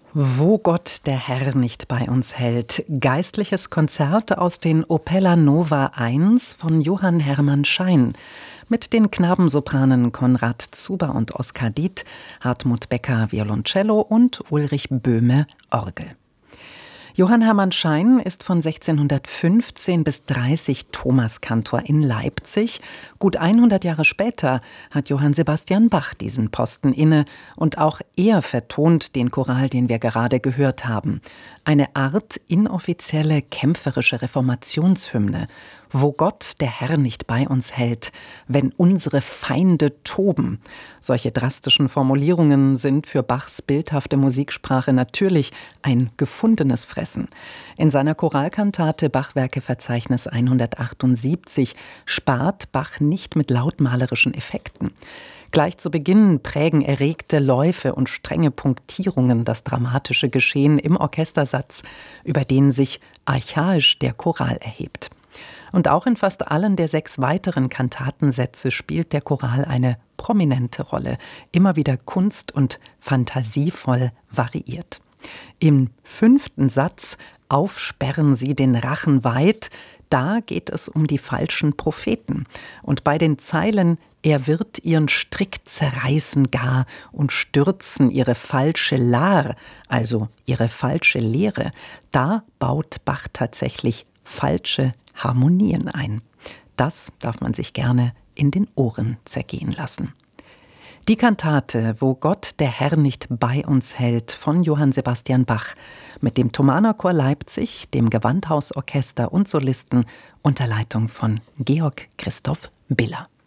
Wo Gott der Herr nicht bei uns hält. Geistliches Konzert aus den Opera Nova 1 von Johann Hermann Schein. Mit den Knabensopranen Konrad Zuber und Oskar Dieth, Hartmut Becker Violoncello und Ulrich Böhme Orgel. Johann Hermann Schein ist von 1615 bis 30 Thomaskantor in Leipzig. Gut 100 Jahre später hat Johann Sebastian Bach diesen Posten inne und auch er vertont den Choral, den wir gerade gehört haben. Eine Art inoffizielle kämpferische Reformationshymne. Wo Gott der Herr nicht bei uns hält, wenn unsere Feinde toben. Solche drastischen Formulierungen sind für Bachs bildhafte Musiksprache natürlich ein gefundenes Fressen. In seiner Choralkantate Bachwerkeverzeichnis 178 spart Bach nicht mit lautmalerischen Effekten. Gleich zu Beginn prägen erregte Läufe und strenge Punktierungen das dramatische Geschehen im Orchestersatz, über den sich archaisch der Choral erhebt. Und auch in fast allen der 6 weiteren Kantatensätze spielt der Choral eine prominente Rolle, immer wieder kunst- und fantasievoll variiert. Im 5. Satz »Aufsperren Sie den Rachen weit«, da geht es um die falschen Propheten. Und bei den Zeilen »Er wird ihren Strick zerreißen gar und stürzen ihre falsche Lar«, also ihre falsche Lehre, da baut Bach tatsächlich falsche Harmonien ein. Das darf man sich gerne in den Ohren zergehen lassen. Die Kantate »Wo Gott der Herr nicht bei uns hält« von Johann Sebastian Bach mit dem Thomaner Chor Leipzig, dem Gewandhausorchester und Solisten unter Leitung von Georg Christoph Biller.